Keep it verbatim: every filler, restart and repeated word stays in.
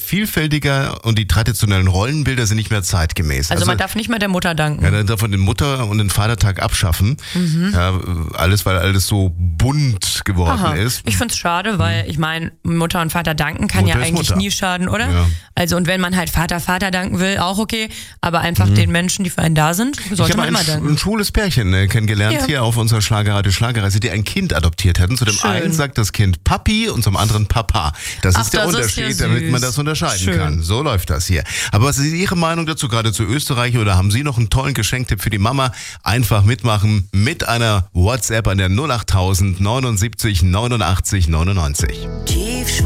vielfältiger und die traditionellen Rollenbilder sind nicht mehr zeitgemäß. Also, also man darf nicht mehr der Mutter danken. Ja, dann darf man den Mutter- und den Vatertag abschaffen. Mhm. Ja, alles, weil alles so bunt geworden Aha. ist. Ich find's schade, weil mhm. ich meine, Mutter und Vater danken kann Mutter ja eigentlich nie schaden, oder? Ja. Also und wenn man halt Vater, Vater danken will, auch okay, aber einfach mhm. den Menschen, die für einen da sind, sollte man immer danken. Ich danken. habe ein schwules Pärchen äh, kennengelernt ja. hier auf unserer Schlagerradio Schlagerreise, die ein Kind adoptiert hatten. Zu dem Schön. einen sagt das Kind Papi und zum anderen Papa. Das Ach, ist der das Unterschied, ist ja damit man das unterscheiden Schön. kann. So läuft das hier. Aber was ist Ihre Meinung dazu, gerade zu Österreich, oder haben Sie noch einen tollen Geschenktipp für die Mama? Einfach mitmachen mit einer WhatsApp an der null acht tausend neunundsiebzig neunundachtzig neunundneunzig.